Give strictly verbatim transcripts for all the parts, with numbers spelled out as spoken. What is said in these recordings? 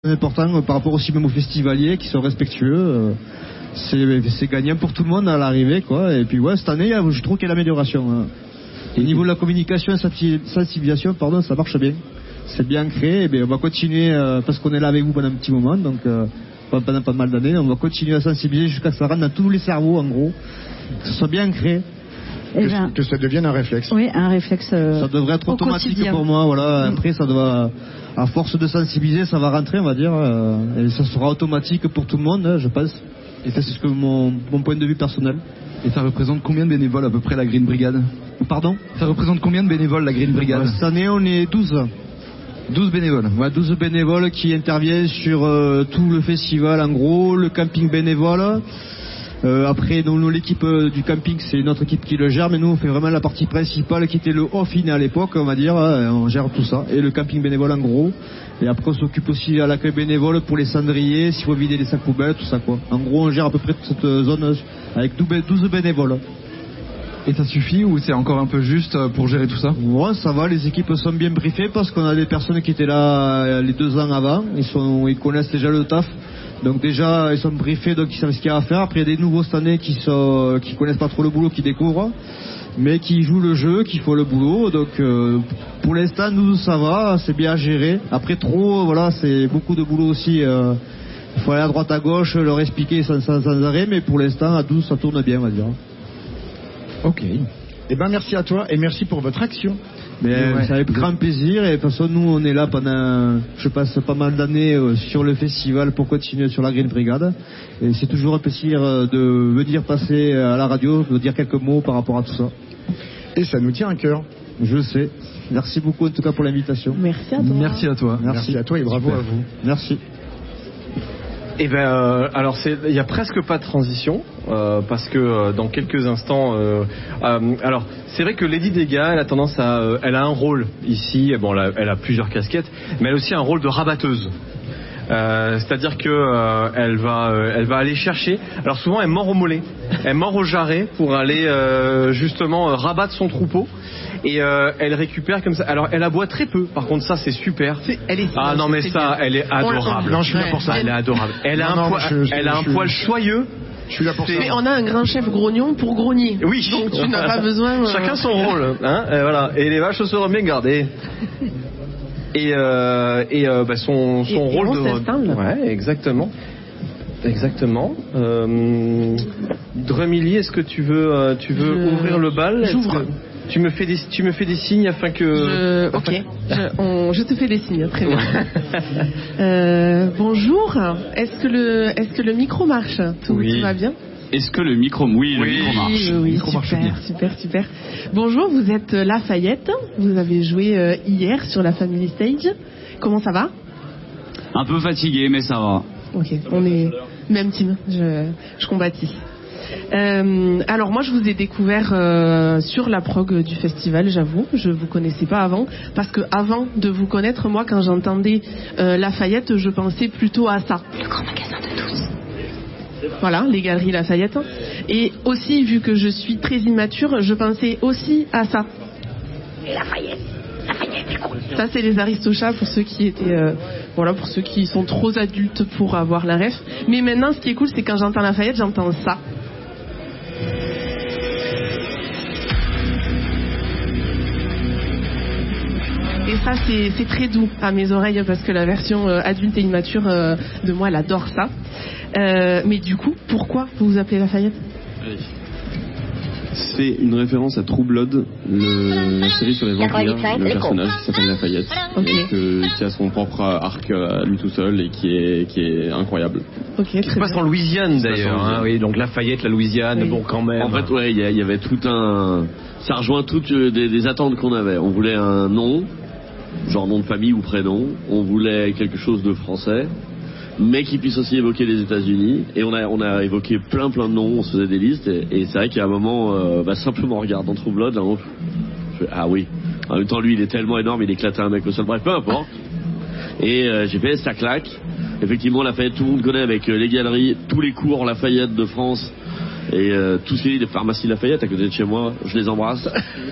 important par rapport aussi même aux festivaliers qui sont respectueux. Euh, c'est, c'est gagnant pour tout le monde à l'arrivée, quoi. Et puis ouais, cette année, je trouve qu'il y a l'amélioration. Hein. Au niveau de la communication et sensibilisation, pardon, ça marche bien. C'est bien créé. Et bien, on va continuer euh, parce qu'on est là avec vous pendant un petit moment, donc euh, pendant pas mal d'années. On va continuer à sensibiliser jusqu'à ce que ça rentre dans tous les cerveaux, en gros, que ce soit bien créé. Que, ben, que ça devienne un réflexe. Oui, un réflexe. Euh, ça devrait être automatique quotidien. Pour moi. Voilà. Après, ça doit, à force de sensibiliser, ça va rentrer, on va dire, euh, et ça sera automatique pour tout le monde, hein, je pense. Et ça, c'est ce que mon, mon point de vue personnel. Et ça représente combien de bénévoles à peu près la Green Brigade? Pardon? Ça représente combien de bénévoles la Green Brigade? Cette année, on est douze. douze bénévoles. Ouais, douze bénévoles qui interviennent sur euh, tout le festival, en gros, le camping bénévole. Euh, après, nous, nous, l'équipe euh, du camping, c'est notre équipe qui le gère, mais nous, on fait vraiment la partie principale qui était le off-in à l'époque, on va dire. Hein, on gère tout ça. Et le camping bénévole, en gros. Et après, on s'occupe aussi à l'accueil bénévole pour les cendriers, s'il faut vider les sacs poubelles, tout ça, quoi. En gros, on gère à peu près toute cette zone avec douze bénévoles. Et ça suffit ou c'est encore un peu juste pour gérer tout ça? Ouais, ça va, les équipes sont bien briefées parce qu'on a des personnes qui étaient là les deux ans avant. Ils, sont, ils connaissent déjà le taf. Donc déjà, ils sont briefés, donc ils savent ce qu'il y a à faire. Après, il y a des nouveaux cette année qui sont, qui connaissent pas trop le boulot, qui découvrent, mais qui jouent le jeu, qui font le boulot. Donc, euh, pour l'instant, nous, ça va, c'est bien géré. Après, trop, voilà, c'est beaucoup de boulot aussi. Euh, il faut aller à droite, à gauche, leur expliquer sans, sans, sans arrêt, mais pour l'instant, à douze, ça tourne bien, on va dire. Ok. Eh ben, merci à toi et merci pour votre action. Mais ouais, c'est avec grand plaisir, et de toute façon nous on est là pendant, je passe pas mal d'années euh, sur le festival pour continuer sur la Green Brigade, et c'est toujours un plaisir euh, de venir passer à la radio, de dire quelques mots par rapport à tout ça. Et ça nous tient à cœur. Je le sais. Merci beaucoup en tout cas pour l'invitation. Merci à toi. Merci à toi. Merci, Merci à toi et bravo Super. à vous. Merci. Eh ben, euh, alors c'est, il y a presque pas de transition euh, parce que euh, dans quelques instants, euh, euh, alors c'est vrai que Lady Dega, elle a tendance à, euh, elle a un rôle ici. Bon, elle a, elle a plusieurs casquettes, mais elle a aussi un rôle de rabatteuse. Euh, c'est-à-dire que euh, elle va, euh, elle va aller chercher. Alors souvent, elle mord au mollet, elle mord au jarret pour aller euh, justement euh, rabattre son troupeau. Et euh, elle récupère comme ça. Alors elle aboie très peu. Par contre ça c'est super. C'est, elle est, ah non mais ça, elle est adorable. Non, je suis là pour ça. Elle est adorable. Elle a non, un, non, poil, je, je, elle a un je, poil je, choyeux. Je suis là pour ça. Mais on a un grand chef grognon pour grogner. Oui. Donc tu n'as pas besoin. Euh... Chacun son rôle. Hein, et voilà. Et les vaches seront bien gardées. Et, euh, et euh, bah, son, son et, rôle et on de. s'installe. Ouais, exactement. Exactement. Euh, Drumilly, est-ce que tu veux, euh, tu veux je... ouvrir le bal? J'ouvre. Tu me fais des, tu me fais des signes afin que. Je... Ok. Afin... Je, on, je te fais des signes. Très bien. euh, bonjour. Est-ce que le, est-ce que le micro marche? Tout, oui. tout va bien? Est-ce que le micro, oui, le oui, micro marche. Oui, oui, micro super, marche bien. super, super. Bonjour, vous êtes Lafayette. Vous avez joué euh, hier sur la Family Stage. Comment ça va? Un peu fatigué, mais ça va. Ok, on est même team. Je, je compatis. Euh, alors moi je vous ai découvert euh, sur la prog du festival, j'avoue, je vous connaissais pas avant, parce que avant de vous connaître, moi quand j'entendais euh, Lafayette, je pensais plutôt à ça. Le grand magasin de tous. Voilà, les galeries Lafayette. Et aussi, vu que je suis très immature, je pensais aussi à ça. Et Lafayette. Ça c'est les Aristochats pour ceux qui étaient euh, voilà, pour ceux qui sont trop adultes pour avoir la ref. Mais maintenant ce qui est cool c'est quand j'entends Lafayette, j'entends ça. Et ça c'est, c'est très doux à mes oreilles parce que la version euh, adulte et immature euh, de moi elle adore ça. Euh, mais du coup, pourquoi vous vous appelez Lafayette? C'est une référence à True Blood, le, la série sur les vampires, le personnage qui s'appelle Lafayette, okay. et que, qui a son propre arc à lui tout seul et qui est, qui est incroyable. Okay, qui se passe en Louisiane d'ailleurs, hein, oui, donc Lafayette, la Louisiane, oui. Bon quand même. En fait, ouais, il y, y avait tout un, ça rejoint toutes des, des attentes qu'on avait. On voulait un nom, genre nom de famille ou prénom. On voulait quelque chose de français, mais qui puisse aussi évoquer les États-Unis. Et on a, on a évoqué plein plein de noms, on se faisait des listes, et, et c'est vrai qu'il y a un moment, euh, bah, simplement en regardant True Blood, là, on, je, ah oui, en même temps lui il est tellement énorme, il éclatait un mec au sol, bref, peu importe. Et euh, j'ai fait ça claque. Effectivement, Lafayette, tout le monde connaît avec euh, les galeries, tous les cours Lafayette de France, Et euh, tous les pharmacies Lafayette à côté de chez moi, je les embrasse.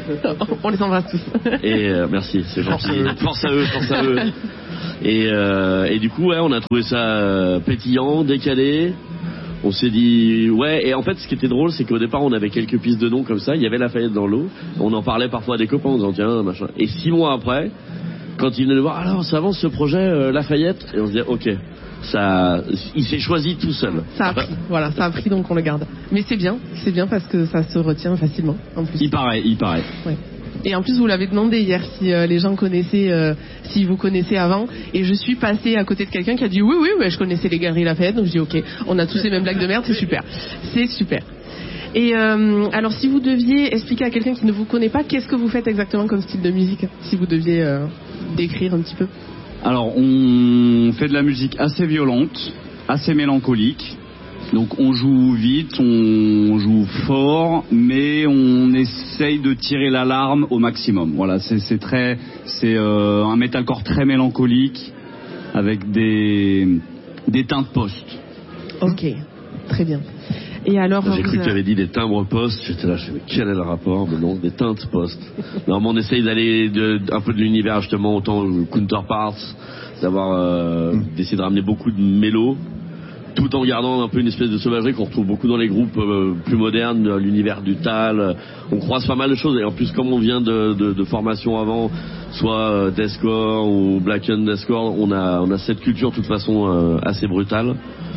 On les embrasse tous. Et euh, merci, c'est gentil. Force à eux, force à eux. Et, euh, et du coup, ouais, on a trouvé ça euh, pétillant, décalé. On s'est dit, ouais, et en fait, ce qui était drôle, c'est qu'au départ, on avait quelques pistes de noms comme ça. Il y avait Lafayette dans l'eau. On en parlait parfois à des copains en disant, tiens, machin. Et six mois après, quand ils venaient nous voir, alors ça avance ce projet euh, Lafayette, et on se dit, ok, ça, il s'est choisi tout seul. Ça a pris, voilà, ça a pris, donc on le garde. Mais c'est bien, c'est bien parce que ça se retient facilement, en plus. Il paraît, il paraît. Ouais. Et en plus, vous l'avez demandé hier si euh, les gens connaissaient, euh, si vous connaissaient avant. Et je suis passée à côté de quelqu'un qui a dit oui, oui, ouais, je connaissais les Galeries Lafayette. Donc je dis ok, on a tous les mêmes blagues de merde, c'est super, c'est super. Et euh, alors, si vous deviez expliquer à quelqu'un qui ne vous connaît pas, qu'est-ce que vous faites exactement comme style de musique, si vous deviez euh, décrire un petit peu. Alors, on fait de la musique assez violente, assez mélancolique. Donc on joue vite, on joue fort, mais on essaye de tirer l'alarme au maximum. Voilà, c'est, c'est très, c'est euh, un metalcore très mélancolique avec des des teintes post. Ok, très bien. Et alors, j'ai cru vous... que tu avais dit des timbres post. J'étais là, je sais mais quel est le rapport? Mais non, des teintes post. Normalement, on essaye d'aller de, un peu de l'univers justement, autant Counterparts, d'avoir euh, mm. d'essayer de ramener beaucoup de mélos, tout en gardant un peu une espèce de sauvagerie qu'on retrouve beaucoup dans les groupes euh, plus modernes, l'univers du Tal. On croise pas mal de choses, et en plus comme on vient de, de, de formation avant, soit euh, deathcore ou blacken deathcore, on a, on a cette culture de toute façon euh, assez brutale.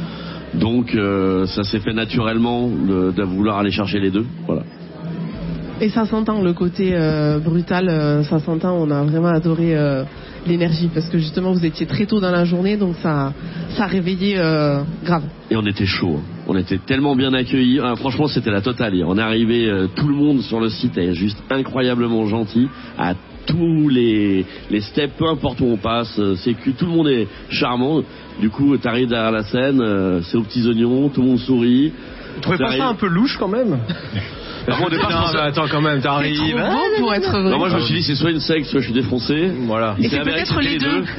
Donc euh, ça s'est fait naturellement de, de vouloir aller chercher les deux. Voilà. Et ça s'entend, le côté euh, brutal, euh, ça s'entend, on a vraiment adoré euh, l'énergie, parce que justement vous étiez très tôt dans la journée, donc ça, ça réveillait euh, grave. Et on était chaud, on était tellement bien accueillis, ah, franchement c'était la totale. On est arrivé, euh, tout le monde sur le site est juste incroyablement gentil, à tous les, les steps, peu importe où on passe, c'est que tout le monde est charmant. Du coup t'arrives derrière la scène, euh, c'est aux petits oignons, tout le monde sourit. Vous trouvez pas ça un peu louche quand même? Alors, au départ, non, mais attends quand même, t'arrives. C'est trop beau pour être vrai. Non, moi je me suis dit c'est soit une secte, soit je suis défoncé. Voilà. Et c'est peut-être les deux. deux.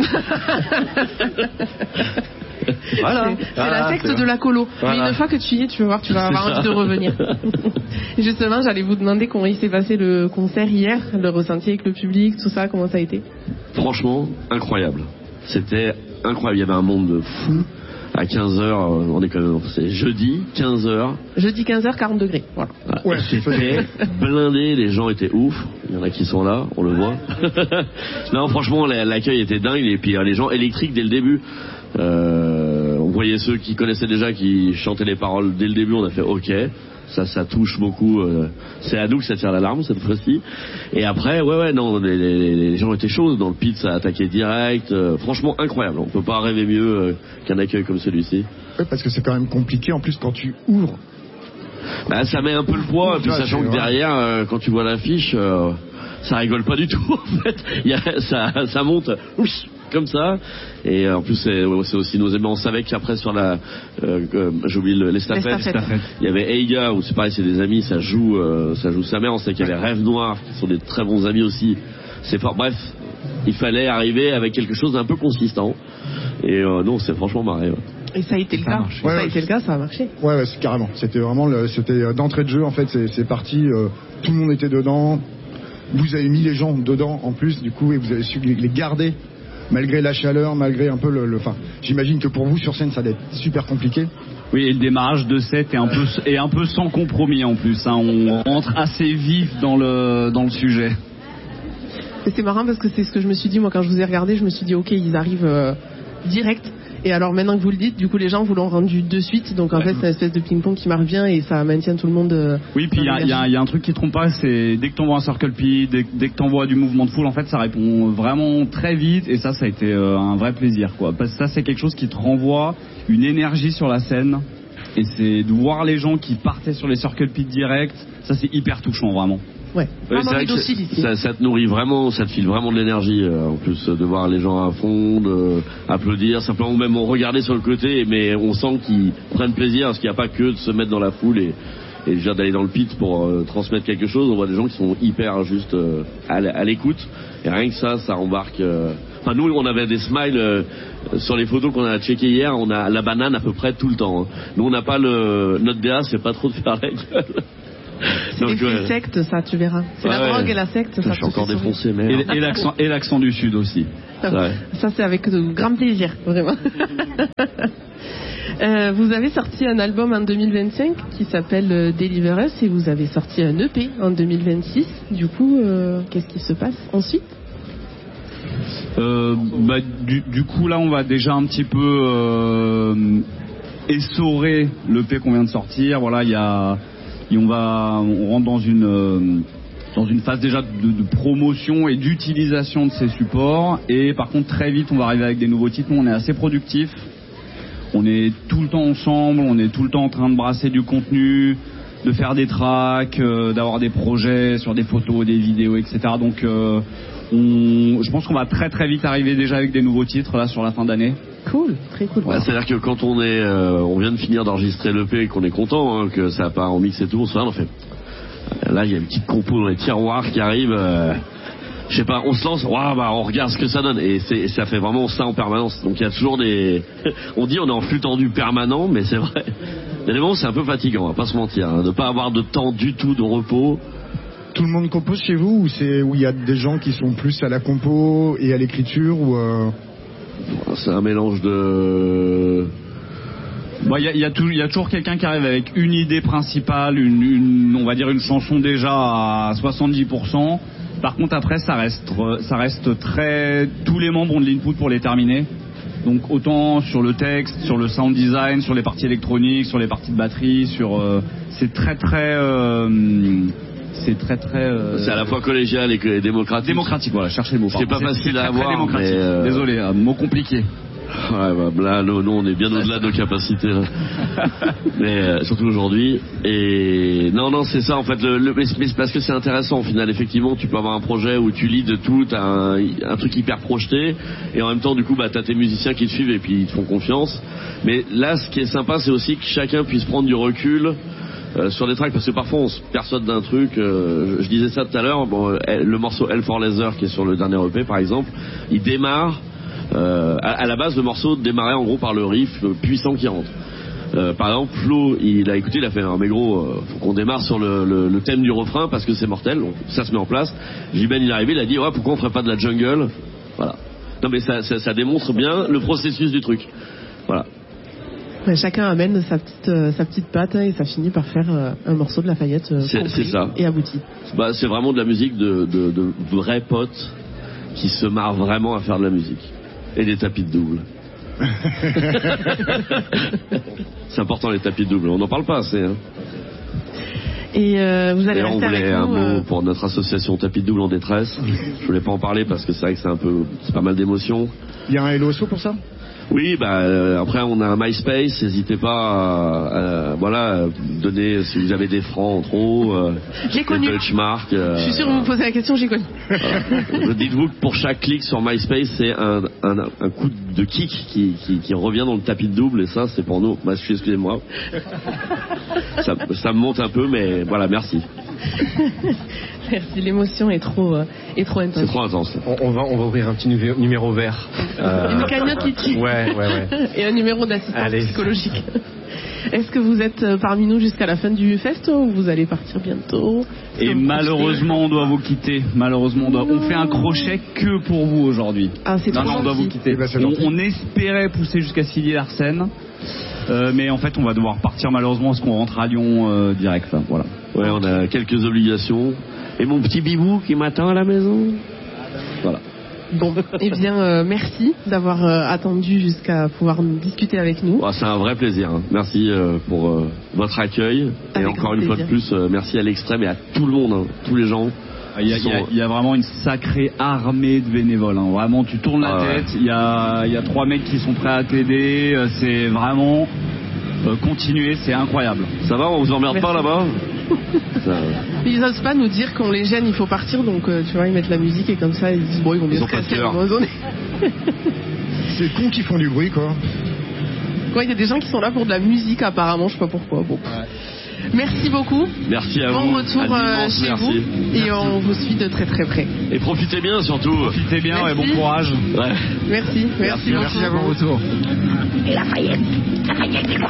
Voilà. C'est, c'est voilà, la secte c'est de la colo. voilà. Mais une fois que tu y es, tu vas voir, tu vas avoir envie de revenir. Justement, j'allais vous demander comment il s'est passé le concert hier, le ressenti avec le public, tout ça, comment ça a été? Franchement, incroyable. C'était incroyable. Il y avait un monde de fou. À quinze heures, on est quand même, c'est jeudi, quinze heures. Jeudi quinze heures, quarante degrés. Voilà. Ouais, c'était blindé, les gens étaient ouf. Il y en a qui sont là, on le voit. Non, franchement, l'accueil était dingue, et puis les gens électriques dès le début. Euh, on voyait ceux qui connaissaient déjà, qui chantaient les paroles dès le début, on a fait ok. Ça, ça touche beaucoup. Euh, c'est à nous que ça tire l'alarme cette fois-ci. Et après, ouais, ouais, non, les, les, les gens étaient chauds. Dans le pit, ça a attaqué direct. Euh, franchement, incroyable. On peut pas rêver mieux euh, qu'un accueil comme celui-ci. Ouais, parce que c'est quand même compliqué. En plus, quand tu ouvres, bah, ça met un peu le poids. Puis sachant que derrière, euh, quand tu vois l'affiche, euh, ça rigole pas du tout. En fait, il y a, ça, ça monte. Ouf, comme ça, et euh, en plus c'est, c'est aussi nos amis. On savait qu'après sur la euh, euh, j'ai oublié le, l'estafette, l'estafette. Il y avait Eiga, où c'est pareil, c'est des amis, ça joue euh, ça joue sa mère. On sait qu'il y avait Rêve Noir, qui sont des très bons amis aussi. C'est fort, bref, il fallait arriver avec quelque chose d'un peu consistant, et euh, non, c'est franchement marré, ouais. Et ça a été le cas. Ouais, ça a ouais, été le cas, ça a marché. Ouais, ouais, c'est carrément. C'était vraiment le, c'était d'entrée de jeu en fait. C'est, c'est parti. Euh, tout le monde était dedans. Vous avez mis les gens dedans en plus, du coup, et vous avez su les, les garder. Malgré la chaleur, malgré un peu le, le... Enfin, j'imagine que pour vous, sur scène, ça doit être super compliqué. Oui, et le démarrage de set est un peu, est un peu sans compromis en plus. Hein. On rentre assez vif dans le, dans le sujet. Et c'est marrant parce que c'est ce que je me suis dit, moi, quand je vous ai regardé, je me suis dit, ok, ils arrivent euh, direct. Et alors maintenant que vous le dites, du coup les gens vous l'ont rendu de suite, donc en ouais. fait c'est une espèce de ping-pong qui marche bien et ça maintient tout le monde. Euh, oui, puis il y, y, y a un truc qui trompe pas, c'est dès que t'envoies un circle pit, dès, dès que t'envoies du mouvement de foule, en fait ça répond vraiment très vite, et ça ça a été euh, un vrai plaisir quoi. Parce que ça c'est quelque chose qui te renvoie une énergie sur la scène, et c'est de voir les gens qui partaient sur les circle pit direct, ça c'est hyper touchant vraiment. Ouais. Oui, c'est vrai que ça, ça te nourrit vraiment, ça te file vraiment de l'énergie. Euh, en plus de voir les gens à fond, de applaudir, simplement même on regardait sur le côté, mais on sent qu'ils prennent plaisir, parce qu'il n'y a pas que de se mettre dans la foule et, et déjà d'aller dans le pit pour euh, transmettre quelque chose. On voit des gens qui sont hyper juste euh, à l'écoute, et rien que ça, ça embarque. Euh, Enfin, nous, on avait des smiles euh, sur les photos qu'on a checkées hier. On a la banane à peu près tout le temps. Hein. Nous, on n'a pas le notre D A, c'est pas trop de faire la gueule. C'est l'effet ouais. secte, ça, tu verras. C'est ouais, la drogue ouais. et la secte, ça. Je suis encore défoncé, mais et, et l'accent et l'accent du sud aussi. Ça, ça c'est avec de grand plaisir, vraiment. euh, vous avez sorti un album en deux mille vingt-cinq qui s'appelle euh, Deliver Us et vous avez sorti un E P en deux mille vingt-six. Du coup, euh, qu'est-ce qui se passe ensuite? Euh, bah, du, du coup là on va déjà un petit peu euh, essorer l'E P qu'on vient de sortir. Voilà, il y a, et on va, on rentre dans une euh, dans une phase déjà de, de promotion et d'utilisation de ces supports. Et par contre très vite on va arriver avec des nouveaux titres. On est assez productif. On est tout le temps ensemble. On est tout le temps en train de brasser du contenu, de faire des tracks, euh, d'avoir des projets sur des photos, des vidéos, et cetera. Donc euh, On, je pense qu'on va très très vite arriver déjà avec des nouveaux titres là sur la fin d'année. Cool, très cool. Ouais, c'est-à-dire que quand on est, euh, on vient de finir d'enregistrer l'E P et qu'on est content, hein, que ça part en mix et tout, on se fait, on fait. Là, il y a une petite compo dans les tiroirs qui arrive. Euh, je sais pas, on se lance, waouh, bah, on regarde ce que ça donne et, c'est, et ça fait vraiment ça en permanence. Donc il y a toujours des, on dit on est en flux tendu permanent, mais c'est vrai. Il y a des moments où c'est un peu fatigant, on va pas se mentir, hein, de pas avoir de temps du tout de repos. Tout le monde compose chez vous ou c'est où il y a des gens qui sont plus à la compo et à l'écriture ou euh... C'est un mélange de. Il bon, y, a, y, a y a toujours quelqu'un qui arrive avec une idée principale, une, une, on va dire une chanson déjà à soixante-dix pour cent. Par contre après ça reste, ça reste très. Tous les membres ont de l'input pour les terminer. Donc autant sur le texte, sur le sound design, sur les parties électroniques, sur les parties de batterie, sur. Euh, c'est très très. Euh, C'est très très. Euh... C'est à la fois collégial et démocratique. Démocratique, voilà, cherchez le mot. C'est pas c'est, facile c'est à très, avoir. Très démocratique. Mais euh... Désolé, un mot compliqué. Ouais, bah, là, nous, nous, on est bien au-delà de nos capacités. Là. mais euh, surtout aujourd'hui. Et non, non, c'est ça en fait. Le, le... Mais c'est parce que c'est intéressant au final. Effectivement, tu peux avoir un projet où tu lis de tout, t'as un, un truc hyper projeté, et en même temps, du coup, bah, t'as tes musiciens qui te suivent et puis ils te font confiance. Mais là, ce qui est sympa, c'est aussi que chacun puisse prendre du recul. Euh, sur des tracks, parce que parfois on se persuade d'un truc. Euh, je, je disais ça tout à l'heure. Bon, le morceau Hell for Leather qui est sur le dernier E P par exemple, il démarre. Euh, à, à la base, le morceau démarrait en gros par le riff puissant qui rentre. Euh, par exemple, Flo, il a écouté, il a fait un mais gros, euh, faut qu'on démarre sur le, le, le thème du refrain parce que c'est mortel. Donc, ça se met en place. J-Ben il est arrivé, il a dit ouais, pourquoi on ferait pas de la jungle. Voilà. Non mais ça, ça, ça démontre bien le processus du truc. Voilà. Ouais, chacun amène sa petite euh, sa petite patte et ça finit par faire euh, un morceau de Lafayette euh, c'est, c'est ça. Et abouti. Bah, c'est vraiment de la musique de, de, de vrais potes qui se marrent vraiment à faire de la musique et des tapis de double. C'est important les tapis de double. On n'en parle pas assez. Hein. Et euh, vous allez et rester on voulait avec un nous, mot euh... pour notre association Tapis de double en détresse. Je voulais pas en parler parce que c'est vrai que c'est un peu, c'est pas mal d'émotions. Il y a un L O S O pour ça? Oui, bah euh, après on a un MySpace, n'hésitez pas à, à voilà donner si vous avez des francs en trop. Euh, j'ai connu. Benchmark, euh, je suis sûr que vous me posez la question, j'ai connu. Voilà. Dites-vous que pour chaque clic sur MySpace, c'est un, un, un coup de kick qui, qui, qui revient dans le tapis de double et ça c'est pour nous. Bah, excusez-moi. ça, ça me monte un peu, mais voilà, merci. Merci, l'émotion est trop, euh, est trop intense. C'est trop intense. On, on, va, on va ouvrir un petit numéro, numéro vert. Euh... Une cagnotte qui tue. Ouais, ouais, ouais. Et un numéro d'assistance Allez. psychologique. Est-ce que vous êtes parmi nous jusqu'à la fin du fest ou vous allez partir bientôt? Et malheureusement, on doit vous quitter. Malheureusement, on, doit... on fait un crochet que pour vous aujourd'hui. Ah, c'est non, trop non, on doit vous quitter. Bah, on, on espérait pousser jusqu'à Silly Larsen. Euh, mais en fait, on va devoir partir malheureusement parce qu'on rentre à Lyon euh, direct. Là, voilà. Ouais, on a quelques obligations. Et mon petit bibou qui m'attend à la maison. Voilà. Bon, eh bien, euh, merci d'avoir euh, attendu jusqu'à pouvoir discuter avec nous. Oh, c'est un vrai plaisir. Hein. Merci euh, pour euh, votre accueil. Avec et encore une plaisir. fois de plus, euh, merci à l'Extrême et à tout le monde, hein, tous les gens. Il y, a, sont... il, y a, il y a vraiment une sacrée armée de bénévoles. Hein. Vraiment, tu tournes la ah, tête. Ouais. Il y a, il y a trois mecs qui sont prêts à t'aider. C'est vraiment euh, continuer, c'est incroyable. Ça va, on vous emmerde merci. pas là-bas? Ça... Ils osent pas nous dire qu'on les gêne, il faut partir, donc euh, tu vois, ils mettent la musique et comme ça, ils disent bon, ils vont bien Ils se ont pas de casser à un cœur. moment donné. C'est con qui font du bruit, quoi. Quoi, il y a des gens qui sont là pour de la musique apparemment, je sais pas pourquoi. Bon. Ouais. Merci beaucoup. Merci à bon vous. retour Un euh, immense chez merci. vous et Merci. on vous suit de très très près. Et profitez bien surtout. Profitez bien et Merci. bon courage. Ouais. Merci, merci, beaucoup. Merci à vous. Retour. Et Lafayette, Lafayette, c'est quoi?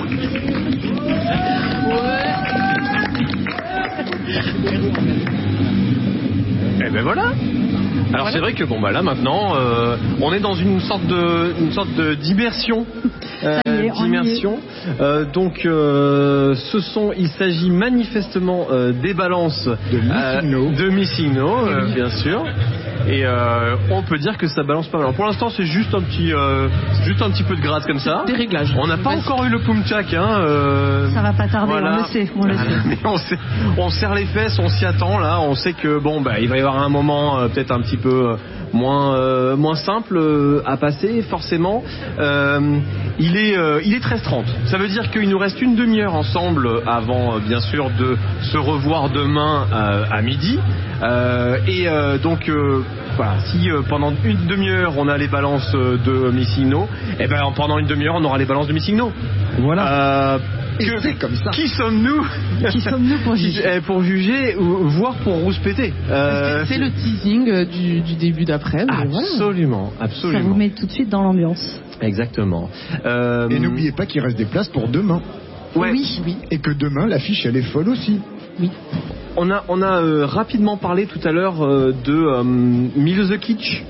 Et ben voilà. Alors c'est vrai que bon bah là maintenant euh, on est dans une sorte de une sorte de d'immersion euh, Ça y est, on y d'immersion. Euh, donc euh, ce sont il s'agit manifestement euh, des balances De Missing No. de Missing No, euh, bien sûr. Et euh, on peut dire que ça balance pas mal. Alors, pour l'instant c'est juste un petit euh, c'est juste un petit peu de gratte comme ça. Des réglages. On n'a pas encore eu le pumchak hein. Euh, Ça va pas tarder, voilà. on le sait, on le sait. Mais on, sait, on serre les fesses, on s'y attend là. On sait que bon bah il va y avoir un moment euh, peut-être un petit peu euh, moins euh, moins simple euh, à passer forcément. Euh, il est euh, il est treize heures trente. Ça veut dire qu'il nous reste une demi-heure ensemble avant euh, bien sûr de se revoir demain euh, à midi. Euh, et euh, donc euh, voilà, si euh, pendant une demi-heure on a les balances euh, de Missing No, et ben pendant une demi-heure on aura les balances de Missing No. Voilà. Euh, que- c'est comme ça. Qui sommes-nous Qui sommes-nous pour Qui- juger? eh, Pour juger, ou voire pour rouspéter. Euh, C'est le teasing euh, du, du début d'après. mais voilà. Absolument, Ça absolument. vous met tout de suite dans l'ambiance. Exactement. Euh, Et n'oubliez pas qu'il reste des places pour demain. ouais, Oui, oui. Et que demain, l'affiche, elle est folle aussi. On a, on a euh, rapidement parlé tout à l'heure euh, de euh, Milo the Kitsch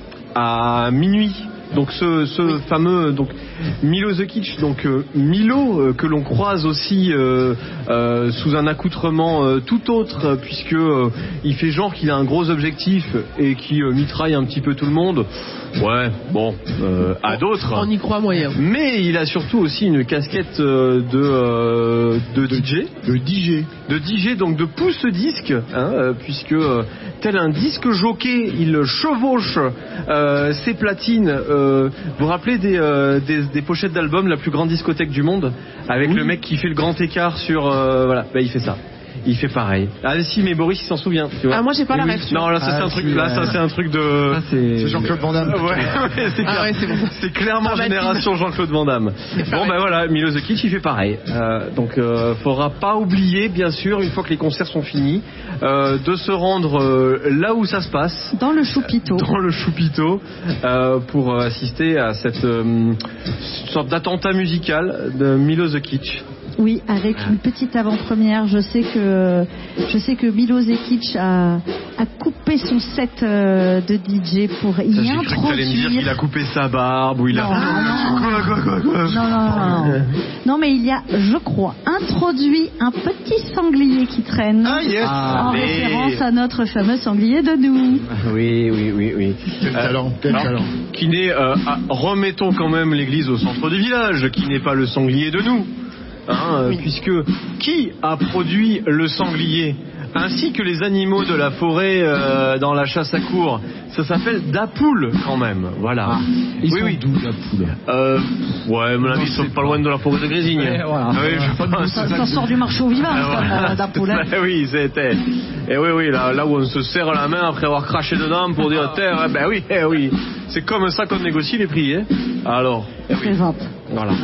à minuit. Donc ce, ce fameux donc Milo the Kitsch, donc euh, Milo euh, que l'on croise aussi euh, euh, sous un accoutrement euh, tout autre euh, puisque euh, il fait genre qu'il a un gros objectif et qui euh, mitraille un petit peu tout le monde. Ouais, bon, euh, à d'autres. On y croit moyen. Mais il a surtout aussi une casquette euh, de euh, de D J. De D J. De D J, donc de pouce-disque, hein, euh, puisque euh, tel un disque jockey, il chevauche euh, ses platines. Euh, vous vous rappelez des, euh, des, des pochettes d'albums, la plus grande discothèque du monde, avec Oui. le mec qui fait le grand écart sur... euh, voilà, bah, il fait ça. Il fait pareil. Ah si, mais Boris il s'en souvient. Tu vois. Ah, moi, j'ai pas Et la oui. ref. Non, là ça Ah, c'est un truc. si, Là euh, ça c'est un truc de. Ça, c'est C'est Jean-Claude Van Damme. Ouais, ouais, c'est Ah clair. ouais, c'est bon. C'est clairement Ah, bah, génération Jean-Claude Van Damme. Bon pareil. ben voilà, Milo the Kitsch il fait pareil. Euh, donc euh, faudra pas oublier bien sûr une fois que les concerts sont finis euh, de se rendre euh, là où ça se passe. Dans le choupiteau. Dans le Choupiteau euh, pour euh, assister à cette euh, sorte d'attentat musical de Milo the Kitsch. Oui, avec une petite avant-première. Je sais que je sais que Milo Zekic a, a coupé son set euh, de D J pour y Ça, j'ai cru que t'allais me dire qu'il a introduire. coupé sa barbe ou il a. Non, non. Quoi, quoi, quoi, quoi. Non, non, non, non. Non, mais il y a, je crois, introduit un petit sanglier qui traîne Ah, yes. en mais- référence à notre fameux sanglier de nous. Oui, oui, oui, oui. Quel talent, quel alors, talent. Qui n'est, euh, ah, remettons quand même l'église au centre du village, qui n'est pas le sanglier de nous. Hein, euh, puisque qui a produit le sanglier ainsi que les animaux de la forêt euh, dans la chasse à courre? Ça s'appelle Dapoule quand même, voilà. Ils oui, sont oui. d'où la poule? Euh, ouais, à mon avis, ils Je sont sais pas pas. loin de la forêt de Grésigne. Ouais, voilà. Ah oui, je pense. Ça, ça sort du marché aux vivants, Ah, ça, voilà. d'un poulet. Eh oui, c'était. Et oui, oui, là, là où on se serre la main après avoir craché dedans pour dire terre, eh ben oui, eh oui. C'est comme ça qu'on négocie les prix, hein. Alors, eh oui. Présente. Voilà.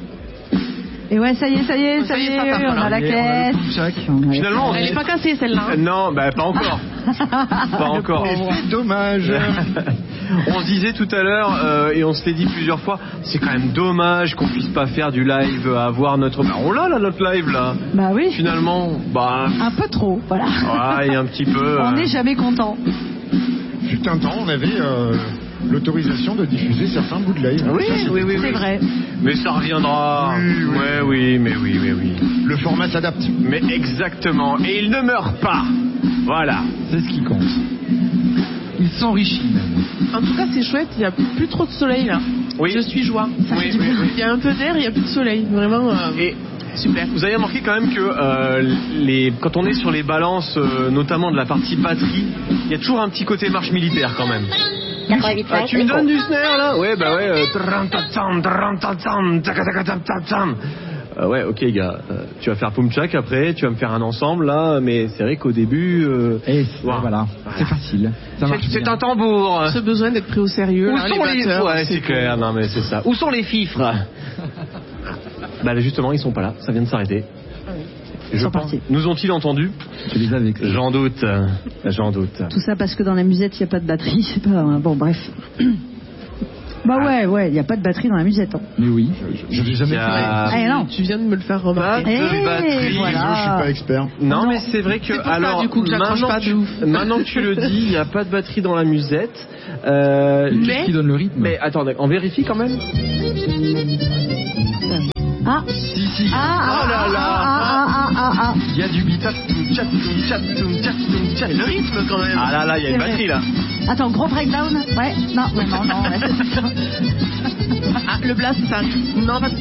Et ouais, ça y est, ça y est, ça, Ça y y est, est, ça tape, on a voilà. la Et on a le caisse. Pumchak. On a- Finalement, on Elle est pas cassée celle-là. Euh, Non, ben pas encore. Pas encore. Et c'est dommage. On se disait tout à l'heure, euh, et on se l'est dit plusieurs fois, c'est quand même dommage qu'on puisse pas faire du live, euh, avoir notre... Bah, on l'a là, notre live là. Bah oui, Finalement, bah... un peu trop, voilà. Ouais, il y a un petit peu... On euh, n'est jamais content. Fut un temps, on avait euh, l'autorisation de diffuser certains bouts de live. Oui, Ça, c'était- oui, oui, C'est oui. vrai. Mais ça reviendra. Oui, oui. Ouais, oui, mais oui, mais oui. Le format s'adapte. Mais exactement. Et il ne meurt pas. Voilà. C'est ce qui compte. Il s'enrichit même. En tout cas, c'est chouette. Il y a plus trop de soleil là. Oui. Je suis joie. Ça Oui, fait du oui, bien. oui. Il y a un peu d'air, il y a plus de soleil. Vraiment. euh, Et Super. vous avez remarqué quand même que euh, les, quand on est sur les balances, euh, notamment de la partie batterie, il y a toujours un petit côté marche militaire quand même. Ah, tu me donnes du snare là? Ouais, bah ouais. euh, tram-tam-tam, tram-tam-tam, taka-taka-tam-tam-tam. Euh, ouais, ok gars, euh, tu vas faire Pumchak après, tu vas me faire un ensemble là, mais c'est vrai qu'au début... Euh, Et voilà. voilà, c'est facile. Ça marche c'est bien. un tambour. Ce besoin d'être pris au sérieux. Où là, sont les les... batteurs, Ouais, c'est clair, non mais c'est ça. Où sont les fifres? Bah là, justement, ils sont pas là, ça vient de s'arrêter. Je sont pense. partis. Nous ont-ils entendus? Tu les as avec. J'en doute. J'en doute. Tout ça parce que dans la musette, il n'y a pas de batterie. C'est pas... Bon, bref. Bah ouais, ouais, il n'y a pas de batterie dans la musette. Hein. Mais oui, je n'ai jamais Il y a- fait. Eh non. Tu viens de me le faire remarquer. Pas de Eh, batterie. voilà. Je suis pas expert. Non, Non. mais c'est vrai que C'est pour ça, alors du coup, que j'accroche maintenant, pas de tu, ouf. maintenant que tu le dis, il n'y a pas de batterie dans la musette. Euh, Mais Qui donne le rythme? mais attendez, on vérifie quand même. Ah, Si, si. ah, ah, Oh là là. ah, ah, ah, ah, ah. Il y a du beat. Le rythme quand même. Ah là là, il y a une C'est vrai. batterie là. Attends, gros breakdown. Ouais, non, non, non, non. Ouais, c'est ça. ah, le blast, ça arrive. Non, pas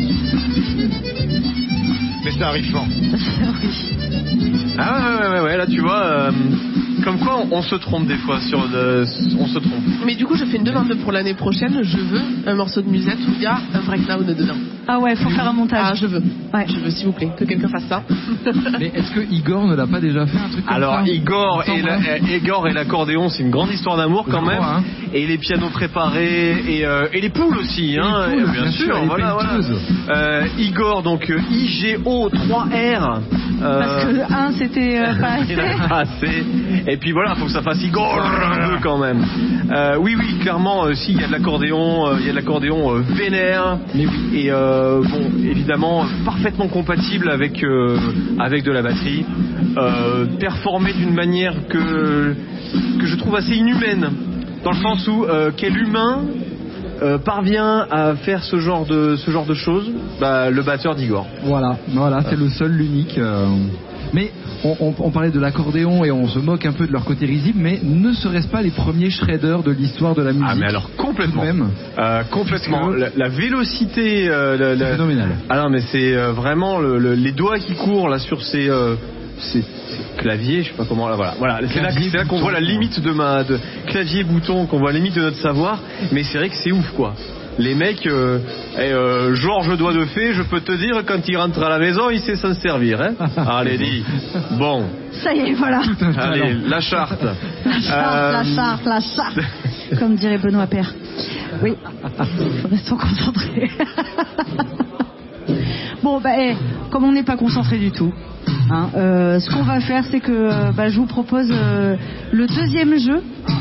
Mais ça arrive fort. Ah ouais, ouais, ouais, ouais, là tu vois, euh, comme quoi on, on se trompe des fois sur de, on se trompe. Mais du coup, je fais une demande pour l'année prochaine. Je veux un morceau de musette où il y a un breakdown dedans. Ah ouais, faut faire un Ah, montage. je veux. Ouais. Je veux, s'il vous plaît, que quelqu'un fasse ça. Mais est-ce que Igor ne l'a pas déjà fait un truc comme Alors ça Igor et, la- euh, Igor et l'accordéon, c'est une grande histoire d'amour quand Je même. crois, hein. Et les pianos préparés et, euh, et les poules aussi, hein, poules, et bien sûr, les voilà, voilà. pelleteuses. Euh, Igor, donc euh, I G O trois R. euh, Parce que le un, c'était euh, pas Il en a assez. pas assez. Et puis voilà, faut que ça fasse Igor un peu quand même. Euh, oui, oui, clairement, euh, si il y a de l'accordéon, euh, il y a de l'accordéon euh, vénère. Et euh, bon, évidemment, parfaitement compatible avec euh, avec de la batterie, euh, performé d'une manière que que je trouve assez inhumaine, dans le sens où euh, quel humain euh, parvient à faire ce genre de ce genre de choses? Bah, le batteur d'Igor. Voilà, voilà, c'est le seul, l'unique. euh. Mais on, on- on parlait de l'accordéon et on se moque un peu de leur côté risible, mais ne serait-ce pas les premiers shredders de l'histoire de la musique? Ah mais alors complètement. Même. Euh, complètement. Parce que- La, la vélocité. Euh, la- la- Phénoménal. Ah non mais c'est euh, vraiment le, le- les doigts qui courent là sur ces, euh, ces, ces claviers, je sais pas comment là. Voilà. Voilà. C'est là, Clavier, c'est là qu'on bouton. voit la limite de ma de clavier bouton, qu'on voit la limite de notre savoir. Mais c'est vrai que c'est ouf quoi. Les mecs, euh, et, euh, Georges Doigt de Fée, je peux te dire, quand il rentre à la maison, il sait s'en servir. Hein. Allez, dis. Bon. Ça y est, voilà. Allez, la charte. La charte, la Euh, charte, la charte. Comme dirait Benoît Père. Oui. Restons concentrés. Bon, bah, eh, comme on n'est pas concentré du tout, hein, euh, ce qu'on va faire, c'est que euh, bah, je vous propose euh, le deuxième jeu.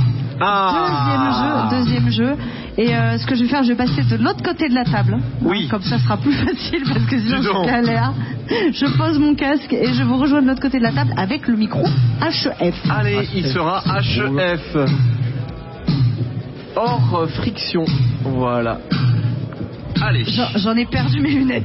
Ah. Deuxième jeu, deuxième jeu. Et euh, ce que je vais faire, je vais passer de l'autre côté de la table. Hein, Oui. comme ça, ce sera plus facile parce que sinon Dis donc. je galère. Je pose mon casque et je vous rejoins de l'autre côté de la table avec le micro H F. Allez, il sera H F. Hors friction. Voilà. Allez. J'en- J'en ai perdu mes lunettes.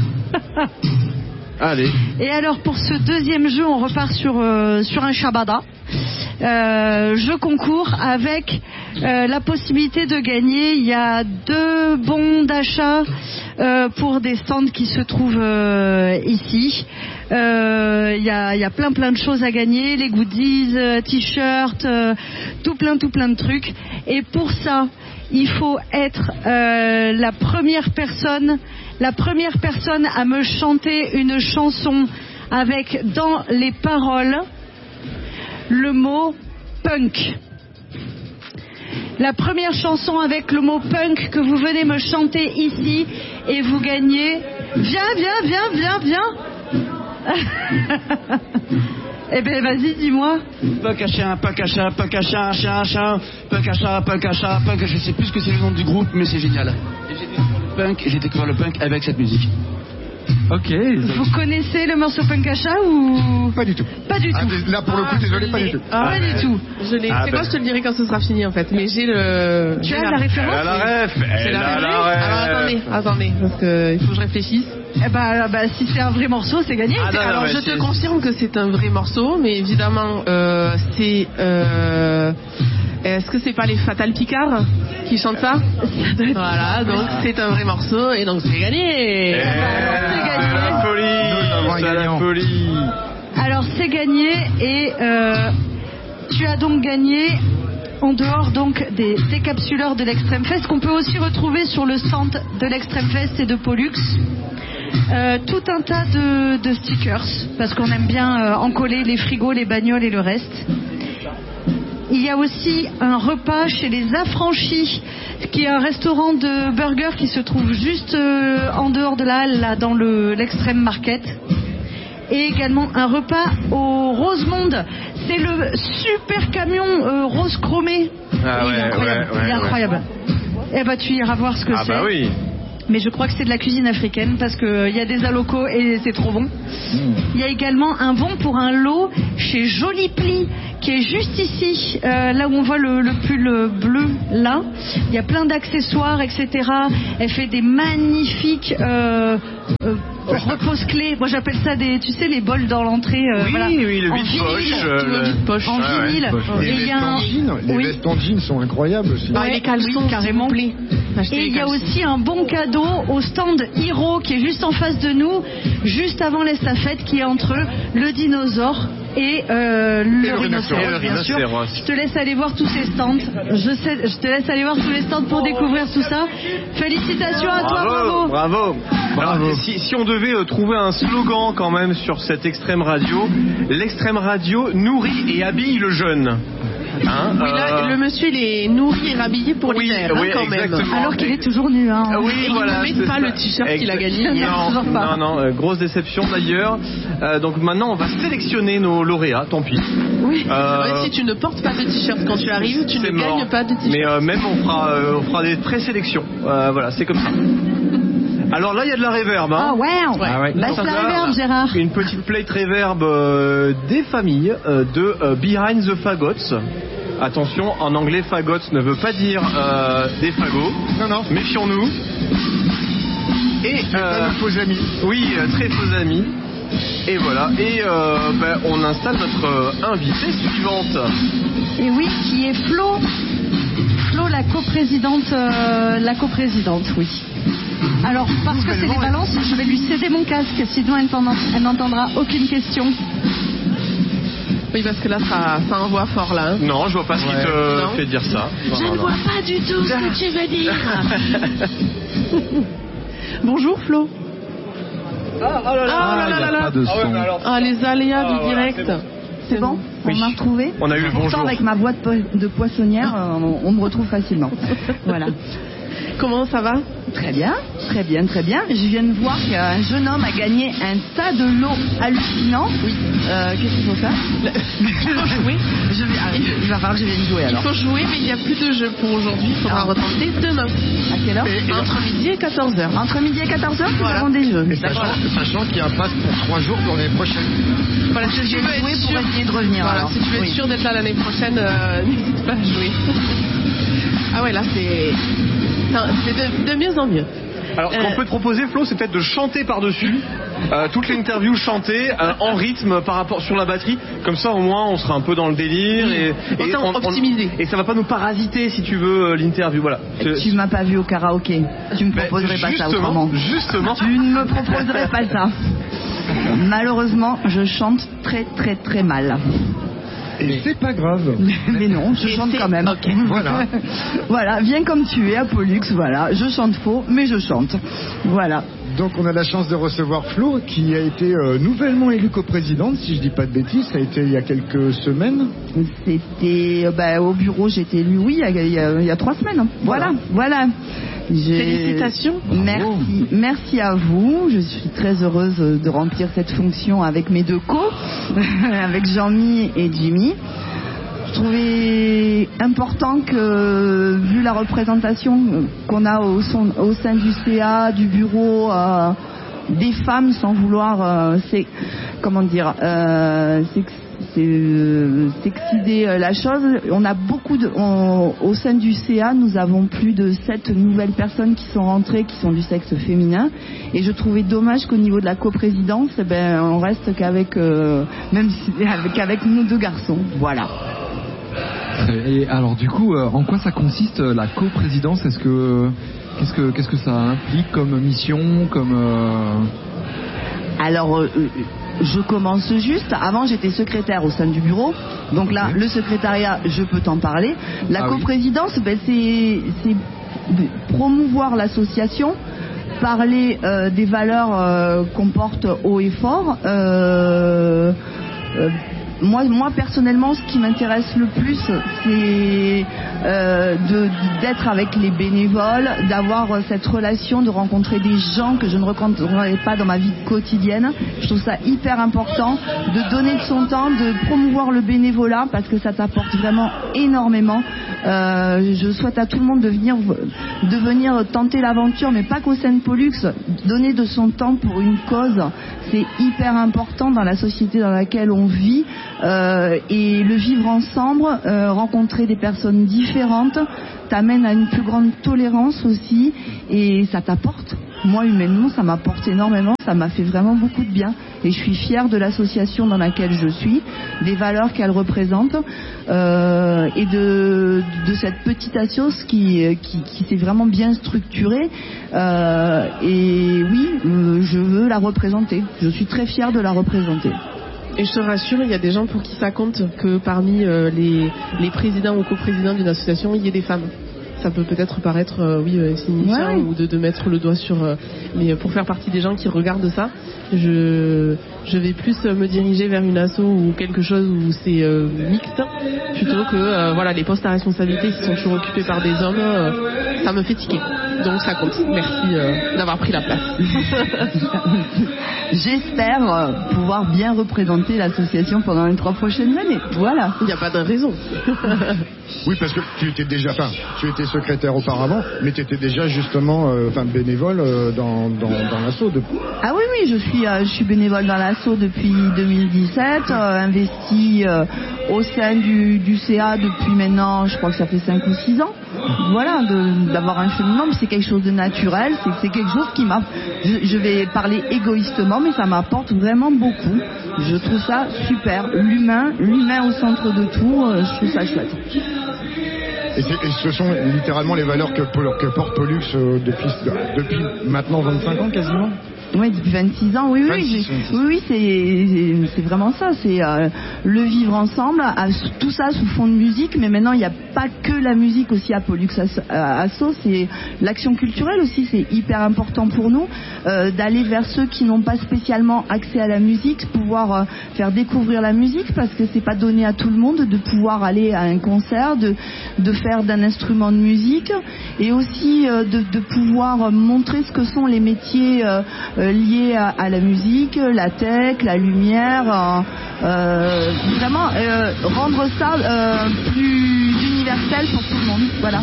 Allez. Et alors pour ce deuxième jeu, on repart sur, euh, sur un Shabada. Euh, jeu concours avec euh, la possibilité de gagner. Il y a deux bons d'achat euh, pour des stands qui se trouvent euh, ici. Euh, Il y, a, il y a plein plein de choses à gagner, les goodies, euh, t-shirts, euh, tout plein tout plein de trucs. Et pour ça, il faut être euh, la première personne, la première personne à me chanter une chanson avec dans les paroles le mot punk. La première chanson avec le mot punk que vous venez me chanter ici et vous gagnez. Viens, viens, viens, viens, viens. Eh ben vas-y, dis-moi. Punk à chien, punk à chat, punk à chat, chien, chien, punk à chat, punk à chat, punk, je sais plus ce que c'est le nom du groupe, mais c'est génial. Et j'ai découvert le punk, j'ai découvert le punk avec cette musique. Ok. Vous connaissez le morceau punk à chat ou Pas du tout. pas du Ah, tout? là, pour le coup, Ah, désolé, je pas l'ai. du tout. Ah, Pas du tout. Je l'ai. Ah, c'est bah. quoi? Je te le dirai quand ce sera fini en fait. Mais j'ai le. Tu j'ai as la référence? Elle a la ref. J'ai Elle la a ref. la ref. Alors attendez, attendez, parce que il faut que je réfléchisse. Eh ben, bah, si c'est un vrai morceau, c'est gagné. Ah, non, non, Alors mais je c'est- te confirme que c'est un vrai morceau, mais évidemment euh, c'est. Euh, Est-ce que c'est pas les Fatal Picard qui chantent ça? Voilà, donc c'est un vrai morceau et donc c'est gagné. Eh, c'est gagné. c'est la Nous avons folie. un C'est la gagnant. folie. Alors c'est gagné et euh, tu as donc gagné en dehors donc des décapsuleurs de l'Extrême Fest qu'on peut aussi retrouver sur le stand de l'Extrême Fest et de Pollux. Euh, tout un tas de, de stickers parce qu'on aime bien euh, encoller les frigos, les bagnoles et le reste. Il y a aussi un repas chez les Affranchis, qui est un restaurant de burgers qui se trouve juste euh, en dehors de la halle, là, dans le, l'Extrême Market. et également un repas au Rosemonde. C'est le super camion euh, rose chromé. Ah il ouais, est incroyable. ouais, ouais, il est incroyable. Eh ben, tu iras voir ce que Ah c'est. bah oui. Mais je crois que c'est de la cuisine africaine parce qu'il y a des alocos et c'est trop bon. Il y a également un bon pour un lot chez Joli Pli qui est juste ici, euh, là où on voit le, le pull bleu là. Il y a plein d'accessoires, et cetera. Elle fait des magnifiques euh, euh, repose-clés. Moi j'appelle ça des, tu sais, les bols dans l'entrée. Euh, Oui, voilà. oui, le En vide-poche, vinyle. euh, le- vide-poche. En Ah ouais. vinyle. Les Et il y vestes a en un- jean, les oui. vestes en jean sont incroyables aussi. Ah, et les caleçons, oui, carrément. s'il vous plaît. Achetez Et les il y a caleçons. aussi un bon cadeau au stand Hiro qui est juste en face de nous, juste avant l'estafette, qui est entre le dinosaure et euh, le, Et le rhinocéros, rhinocéros. bien sûr. Et le rhinocéros. Je te laisse aller voir tous ces stands. Je, sais, je te laisse aller voir tous les stands pour découvrir tout ça. Félicitations à toi, bravo. bravo. Alors, si, si on devait euh, trouver un slogan quand même sur cette extrême radio, l'extrême radio nourrit et habille le jeune. Hein, Oui, là, euh, le monsieur, il est nourri et rhabillé pour oui, l'hiver, hein, oui, quand même. exactement. Alors qu'il est toujours nu. Hein. Ah oui, Et il voilà. ne met c'est pas ça. le t-shirt qu'il a Exact- gagné. Non, Toujours pas. non, non, euh, grosse déception d'ailleurs. Euh, donc maintenant, on va sélectionner nos lauréats, tant pis. Oui. Euh, Ouais, si tu ne portes pas de t-shirt quand tu arrives, tu ne c'est mort. gagnes pas de t-shirt. Mais euh, même on fera, euh, on fera des présélections. Euh, voilà, c'est comme ça. Alors là, il y a de la reverb. Hein. Ah ouais. Ah ouais. Baisse Donc la là, réverb, Gérard. Une petite plate reverb euh, des familles euh, de euh, Behind the Fagots. Attention, en anglais, fagots ne veut pas dire euh, des fagots. Non, non. Méfions-nous. Et euh, faux amis. oui, euh, très faux amis. Et voilà. Et euh, ben, on installe notre euh, invitée suivante. Et oui, qui est Flo. Flo, la coprésidente, euh, la coprésidente, oui. Alors, parce que c'est des balances, je vais lui céder mon casque, sinon elle n'entendra- elle n'entendra aucune question. Oui, parce que là, ça, ça envoie fort, là. hein. Non, je vois pas ce qui Ouais. te Non. fait dire ça. Non, Je non, ne non. vois pas du tout ce que tu veux dire. Bonjour, Flo. Ah, oh là là. Ah, Ah, là il là n'y a là pas là. de Ah ouais, son. mais alors, Ah, les aléas Ah, du voilà, direct. c'est bon. C'est bon, on Oui. m'a retrouvé. On a eu le Pourtant, bonjour. avec ma voix de, po- de poissonnière, euh, on, on me retrouve facilement. Voilà. Comment ça va? Très bien, très bien, très bien. Je viens de voir qu'un jeune homme a gagné un tas de lots hallucinants. Oui. Euh, Qu'est-ce qu'il faut faire Il faut jouer. je vais, ah, Il va falloir que je vienne jouer Il alors. faut jouer, mais il n'y a plus de jeu pour aujourd'hui. Il faudra Ah. retenter demain. À quelle heure Entre midi et quatorze heures. Entre midi et quatorze heures, nous Voilà. avons des jeux. Et sachant, sachant qu'il y a un pass pour trois jours pour l'année prochaine. Voilà, si Je tu vais veux être jouer pour sûr, essayer de revenir. voilà, alors. si tu veux être Oui. sûr d'être là l'année prochaine, euh, n'hésite pas à jouer. Ah ouais, là c'est c'est- c'est de, de mieux en mieux. Alors, ce qu'on Euh, peut te proposer, Flo, c'est peut-être de chanter par-dessus. Euh, toute l'interview chantée euh, en rythme par rapport sur la batterie. Comme ça, au moins, on sera un peu dans le délire et, et Autant optimiser. et ça va pas nous parasiter, si tu veux, euh, l'interview. Voilà. C'est- Tu m'as pas vu au karaoké. Tu me Ben, proposerais pas ça justement, autrement. justement. Tu ne me proposerais pas ça. Malheureusement, je chante très très très mal. Et c'est pas grave. Mais non, je Et chante c'est- quand même. ok. Voilà. Voilà, viens comme tu es, Apollux, voilà. Je chante faux, mais je chante. Voilà. Donc on a la chance de recevoir Flo qui a été euh, nouvellement élue coprésidente, si je dis pas de bêtises, ça a été il y a quelques semaines. C'était euh, bah, au bureau, j'étais élue, oui, il y a, il y a- il y a trois semaines. Voilà, voilà. J'ai- Félicitations. Merci, merci à vous. Je suis très heureuse de remplir cette fonction avec mes deux co, avec Jean-Mi et Jimmy. Je trouvais important que, vu la représentation qu'on a au, son- au sein du C A, du bureau, euh, des femmes, sans vouloir, euh, c'est comment dire, euh, sex- c'est, euh, s'excider euh, la chose. On a beaucoup de, on- au sein du C A, nous avons plus de sept nouvelles personnes qui sont rentrées, qui sont du sexe féminin, et je trouvais dommage qu'au niveau de la coprésidence, eh ben, on reste qu'avec, euh, même si, avec, avec nos deux garçons. Voilà. Et alors du coup, euh, en quoi ça consiste euh, la coprésidence? Est-ce que qu'est-ce que qu'est-ce que ça implique comme mission, comme euh... Alors, euh, euh, je commence juste. Avant, j'étais secrétaire au sein du bureau. Donc là, le secrétariat, je peux t'en parler. La Ah oui. coprésidence, ben, c'est, c'est de promouvoir l'association, parler euh, des valeurs euh, qu'on porte haut et fort, euh, euh, moi, moi personnellement, ce qui m'intéresse le plus, c'est euh, de, d'être avec les bénévoles, d'avoir cette relation, de rencontrer des gens que je ne rencontrerai pas dans ma vie quotidienne. Je trouve ça hyper important, de donner de son temps, de promouvoir le bénévolat, parce que ça t'apporte vraiment énormément. Euh, je souhaite à tout le monde de venir, de venir tenter l'aventure, mais pas qu'au Saint-Pollux, donner de son temps pour une cause, c'est hyper important dans la société dans laquelle on vit, euh, et le vivre ensemble, euh, rencontrer des personnes différentes, t'amène à une plus grande tolérance aussi, et ça t'apporte. Moi, humainement, ça m'apporte énormément, ça m'a fait vraiment beaucoup de bien, et je suis fière de l'association dans laquelle je suis, des valeurs qu'elle représente, euh, et de, de cette petite association qui, qui, qui s'est vraiment bien structurée, euh, et oui, euh, je veux la représenter, je suis très fière de la représenter. Et je te rassure, il y a des gens pour qui ça compte que parmi euh, les, les présidents ou coprésidents d'une association, il y ait des femmes. Ça peut peut-être paraître, euh, oui, euh, signifiant, ouais, ou de, de mettre le doigt sur... Euh, mais pour faire partie des gens qui regardent ça, je, je vais plus me diriger vers une asso ou quelque chose où c'est euh, mixte, plutôt que euh, voilà, les postes à responsabilité qui sont toujours occupés par des hommes, euh, ça me fait tiquer. Donc ça compte. Merci euh, d'avoir pris la place. J'espère euh, pouvoir bien représenter l'association pendant les trois prochaines années. Voilà. Il n'y a pas de raison. Oui, parce que tu étais déjà, enfin, tu étais secrétaire auparavant, mais tu étais déjà justement, euh, enfin, bénévole euh, dans, dans, dans l'asso. De... Ah oui, oui, je suis, euh, je suis bénévole dans l'asso depuis deux mille dix-sept, euh, investi euh, au sein du, du C A depuis maintenant, je crois que ça fait cinq ou six ans. Voilà, de, d'avoir un cheminement, mais c'est quelque chose de naturel, c'est, c'est quelque chose qui m'a, je, je vais parler égoïstement, mais ça m'apporte vraiment beaucoup. Je trouve ça super, l'humain, l'humain au centre de tout, euh, je trouve ça chouette. Et, c'est, et ce sont littéralement les valeurs que, que porte Pollux euh, depuis, depuis maintenant vingt-cinq ans quasiment. Oui, depuis vingt-six ans, oui, oui, vingt-six, oui, oui, oui, c'est, c'est vraiment ça, c'est euh, le vivre ensemble, à, tout ça sous fond de musique, mais maintenant il n'y a pas que la musique aussi à Pollux Asso, c'est l'action culturelle aussi, c'est hyper important pour nous, euh, d'aller vers ceux qui n'ont pas spécialement accès à la musique, pouvoir euh, faire découvrir la musique, parce que c'est pas donné à tout le monde de pouvoir aller à un concert, de, de faire d'un instrument de musique, et aussi euh, de, de pouvoir montrer ce que sont les métiers euh, Euh, liés à, à la musique, la tech, la lumière, euh, euh, vraiment euh, rendre ça euh, plus universel pour tout le monde. Voilà.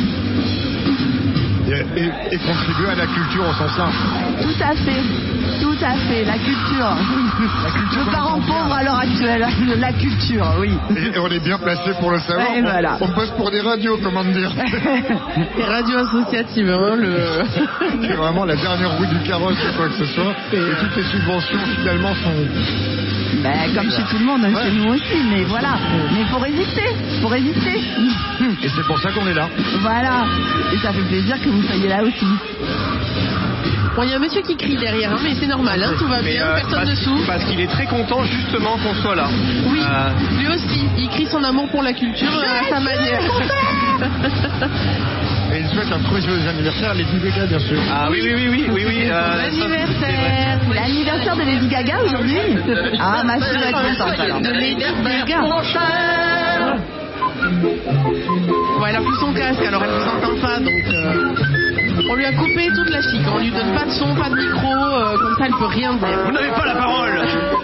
Et, et, et contribuer à la culture au sens large. Tout à fait, tout à fait, la culture. La culture le parent pauvre à l'heure actuelle, la culture, oui. Et on est bien placé pour le savoir. Et on, voilà. on passe pour des radios, comment dire. Les radios associatives, hein, le... C'est vraiment la dernière roue du carrosse ou quoi que ce soit. Et toutes les subventions finalement sont... Ben, comme chez tout le monde, ouais. Chez nous aussi, mais voilà. Mais il faut résister, faut résister. Et c'est pour ça qu'on est là. Voilà. Et ça fait plaisir que vous soyez là aussi. Bon, il y a un monsieur qui crie derrière, hein, mais c'est normal, hein, tout va mais bien, euh, personne parce, dessous. Parce qu'il est très content justement qu'on soit là. Oui, euh... lui aussi, il crie son amour pour la culture euh, à sa manière. Et il souhaite un très joyeux anniversaire à Lady Gaga, bien sûr. Ah oui, oui, oui, oui, oui, oui. Euh, l'anniversaire, c'est l'anniversaire de Lady Gaga aujourd'hui. Ah, ma fille va être contente alors. De Lady Gaga. Bon, elle a plus son casque, alors elle vous entend pas, donc euh, on lui a coupé toute la chic, on lui donne pas de son, pas de micro, euh, comme ça elle peut rien dire. Vous n'avez pas la parole.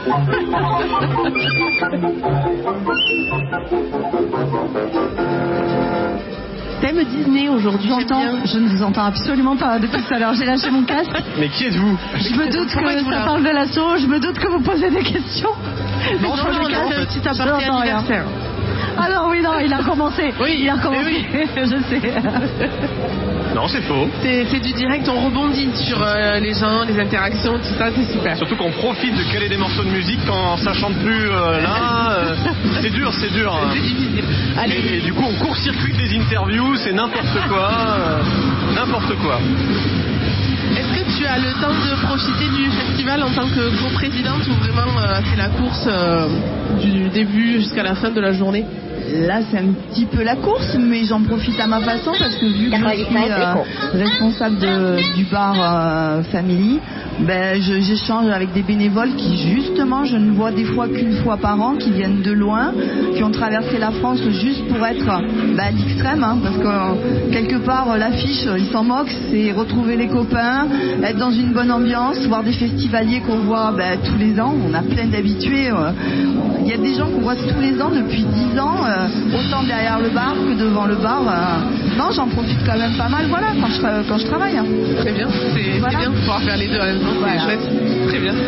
Thème Disney aujourd'hui, j'entends, je ne vous entends absolument pas depuis tout à l'heure, j'ai lâché mon casque. Mais qui êtes-vous? Je me doute que ça parle de l'assaut, je me doute que vous posez des questions. Non, non, non, non, un petit aparté anniversaire. Alors oui, non, il a recommencé. Oui, il a recommencé. Oui. Je sais. Non, c'est faux. C'est, c'est du direct, on rebondit sur euh, les gens, les interactions, tout ça, c'est super. Surtout qu'on profite de caler des morceaux de musique quand ça chante plus euh, là. Euh, c'est dur, c'est dur. Hein. C'est difficile. Allez. Et, et du coup, on court-circuite des interviews, c'est n'importe quoi. Euh, n'importe quoi. Est-ce que tu as le temps de profiter du festival en tant que coprésidente ou vraiment euh, c'est la course euh, du début jusqu'à la fin de la journée? Là, c'est un petit peu la course, mais j'en profite à ma façon parce que vu que je suis euh, responsable de, du bar euh, Family, ben, je- j'échange avec des bénévoles qui justement je ne vois des fois qu'une fois par an, qui viennent de loin, qui ont traversé la France juste pour être ben, à l'extrême, hein, parce que euh, quelque part euh, l'affiche, ils s'en moquent, c'est retrouver les copains, être dans une bonne ambiance, voir des festivaliers qu'on voit ben, tous les ans, on a plein d'habitués, euh, il y a des gens qu'on voit tous les ans depuis dix ans, euh, autant derrière le bar que devant le bar. euh, non, j'en profite quand même pas mal, voilà, quand je, tra- quand je travaille. hein. Très bien, c'est Voilà. c'est bien de pouvoir faire les deux en même temps, c'est Voilà. chouette. Très bien.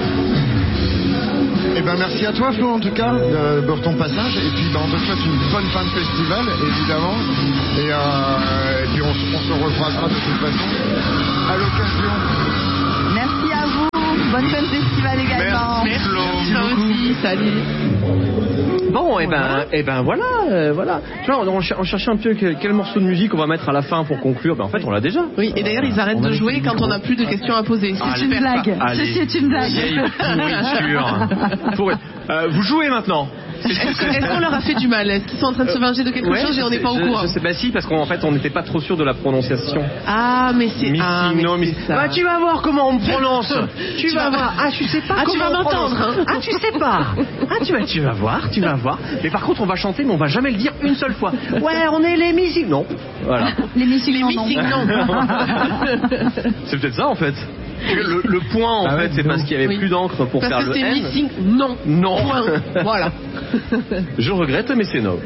Eh ben merci à toi Flo en tout cas euh, pour ton passage et puis ben, on te souhaite une bonne fin de festival évidemment et, euh, et puis on, s- on se recroisera de toute façon à l'occasion. Merci à vous, bonne fin de festival également. Merci, toi aussi, salut. Bon, et ben, et ben voilà, euh, voilà. Tu vois, on, on cher- on cherchait un peu quel, quel morceau de musique on va mettre à la fin pour conclure. Ben en fait, on l'a déjà. Oui, et d'ailleurs, ils arrêtent de jouer quand on n'a plus de questions à poser. C'est une blague. Allez. Ceci est une blague. Vieille pourriture. Pourri- Euh, vous jouez maintenant. Est-ce est-ce qu'on leur a fait du mal? Est-ce qu'ils sont en train de se venger de quelque Ouais, chose et on n'est pas au je- courant? Je sais pas si, parce qu'en fait, on n'était pas trop sûr de la prononciation. Ah, mais c'est Missing ah, mais no, c'est miss- ça. Bah, tu vas voir comment on me prononce. tu, Tu vas vas- voir. Ah, tu sais pas Ah, tu comment vas on prononce. m'entendre, hein. Ah, tu sais pas. Ah, tu vas, tu vas voir, tu vas voir. Mais par contre, on va chanter, mais on va jamais le dire une seule fois. Ouais, on est les Missing. Non. Voilà. Les missing Les non, missing, non. non. C'est peut-être ça en fait. Le, le point en Ah ouais, fait, c'est non. parce qu'il y avait Oui. plus d'encre pour Parce faire que le c'est N. missing, non. Non. Point. Voilà. Je regrette, mais c'est no.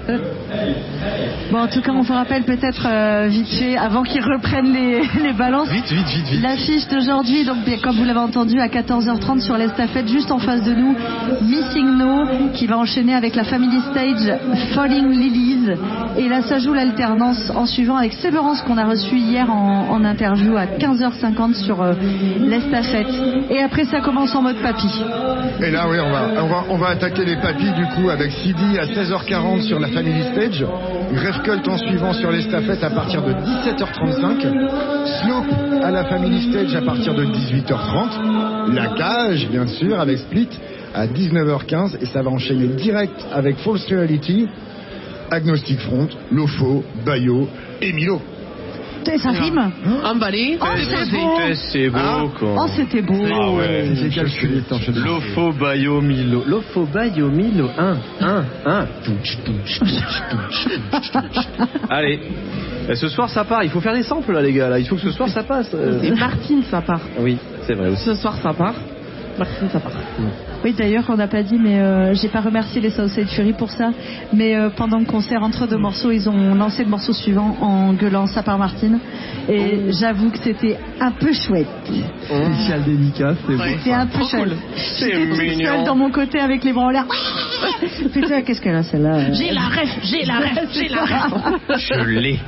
Bon, en tout cas, on vous rappelle peut-être euh, vite fait, avant qu'ils reprennent les, les balances, Vite, vite, vite, vite. l'affiche d'aujourd'hui, donc bien, comme vous l'avez entendu, à quatorze heures trente sur l'estafette, juste en face de nous, Missing No, qui va enchaîner avec la Family Stage Falling Lilies. Et là, ça joue l'alternance en suivant avec Sévérance, qu'on a reçu hier en, en interview à quinze heures cinquante sur euh, l'estafette. Et après, ça commence en mode papy. Et là, oui, on va, on va, on va attaquer les papilles du coup avec C D à seize heures quarante sur la Family Stage, Grave Cult en suivant sur l'estafette à partir de dix-sept heures trente-cinq, Slope à la Family Stage à partir de dix-huit heures trente, La Cage bien sûr avec Split à dix-neuf heures quinze et ça va enchaîner direct avec False Reality, Agnostic Front, Lofo, Bayo et Milo. Et ça rime. Emballé. Oh, c'est beau. C'est beau, Ah. quoi. Oh, c'était beau. Ah ouais. J'ai calculé, attends, je- Lofo Bayo Milo. Lofo Bayo Milo. un, un, un. Touch, touch, touch, touch, touch, touch. Allez. Et ce soir, ça part. Il faut faire des samples, là, les gars. Là. Il faut que ce soir, ça passe. Euh, C'est Martine, ça part. Oui, c'est vrai aussi. Ce soir, ça part. Martine, ça part. Oui, d'ailleurs, on n'a pas dit, mais euh, j'ai pas remercié les Southside Fury pour ça. Mais euh, pendant le concert, entre deux morceaux, ils ont lancé le morceau suivant en gueulant ça par Martine. Et j'avoue que c'était un peu chouette. Spécial dédicace, c'est bon. C'était un peu chouette. J'étais toute seule dans mon côté avec les bras en l'air. Putain, qu'est-ce qu'elle a celle-là? J'ai la ref, j'ai la ref, j'ai la ref. Je l'ai.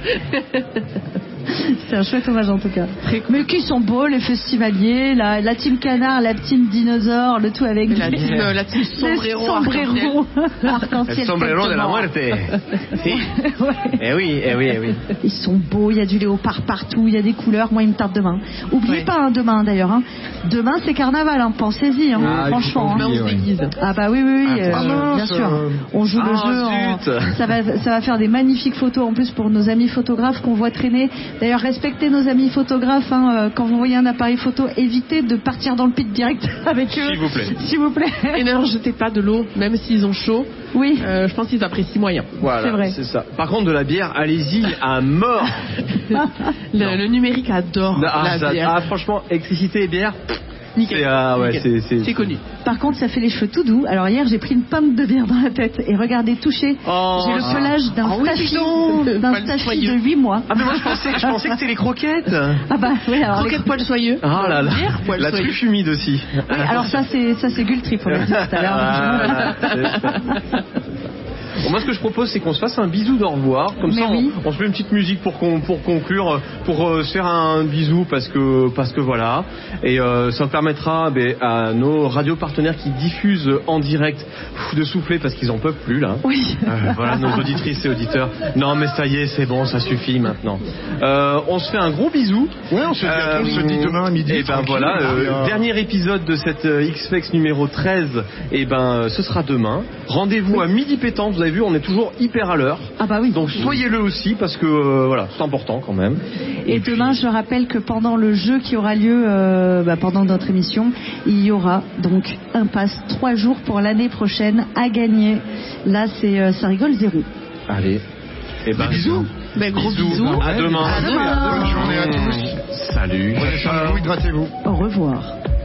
C'est un chouette hommage en tout cas. Mais qui sont beaux les festivaliers, la, la team canard, la team dinosaure, le tout avec La des- team, la team les sombrero sombreros arc-en-ciel. El sombrero de la tête muerte. Si. mort. Ouais. Eh oui, eh oui, eh oui. Ils sont beaux, il y a du léopard partout, il y a des couleurs. Moi, il me tarde demain. Oubliez Ouais. pas hein, demain d'ailleurs. Hein. Demain c'est carnaval, hein. Pensez-y, hein, Ah, il faut franchement. pas hein. oublier, On se ouais. déguise. Ah bah oui, oui, oui, Ah, euh, mince, bien sûr. euh. On joue le Ah, jeu. en- zut. Ça va, ça va faire des magnifiques photos en plus pour nos amis photographes qu'on voit traîner. D'ailleurs, respectez nos amis photographes. Hein, euh, quand vous voyez un appareil photo, évitez de partir dans le pit direct avec eux. S'il vous plaît. S'il vous plaît. Et ne leur jetez pas de l'eau, même s'ils ont chaud. Oui. Euh, je pense qu'ils apprécient moyen. Voilà, C'est vrai. c'est ça. Par contre, de la bière, allez-y à mort. Le, le numérique adore Ah, la ça- bière. ah, franchement, électricité et bière, Nickel. c'est ah, ouais, Nickel. c'est c'est C'est connu. Par contre, ça fait les cheveux tout doux. Alors hier, j'ai pris une pinte de bière dans la tête et regardez, touché. Oh, j'ai le ah. pelage d'un Ah oui, staffy, putain. d'un Poil staffy soyeux. de huit mois. Ah mais moi je pensais, je pensais que c'était les croquettes. Ah bah oui, alors, les- Croquette poil soyeux. Ah là là, Bière poil la soyeux. truffe humide aussi. oui, alors ça c'est ça c'est Gultrip, on l'a dit tout à l'heure. Ah, c'est- Bon, moi ce que je propose c'est qu'on se fasse un bisou d'au revoir, comme Mais ça on, oui. on se met une petite musique pour, con- pour conclure, pour euh, se faire un bisou parce que, parce que voilà, et euh, ça permettra ben, à nos radios partenaires qui diffusent en direct pff, de souffler parce qu'ils en peuvent plus là. Oui. Euh, voilà nos auditrices et auditeurs. Non mais ça y est, c'est bon, ça suffit maintenant. Euh, on se fait un gros bisou. Ouais, on se dit, on se dit demain à midi. Et ben tranquille. voilà, euh, Et, euh, dernier épisode de cette euh, X-Fex numéro treize, et ben euh, ce sera demain. Rendez-vous à midi pétant, vous avez avez vu, on est toujours hyper à l'heure. Ah bah oui. Donc soyez-le aussi parce que euh, voilà, c'est important quand même. Et, Et demain, puis... je rappelle que pendant le jeu qui aura lieu euh, bah, pendant notre émission, il y aura donc un pass trois jours pour l'année prochaine à gagner. Là, c'est euh, ça rigole zéro. Allez. Et ben bisous. Ben, gros bisous. bisous. À demain. À demain. Bonne journée à tous. Salut. Prenez soin de vous, hydratez-vous. Au revoir.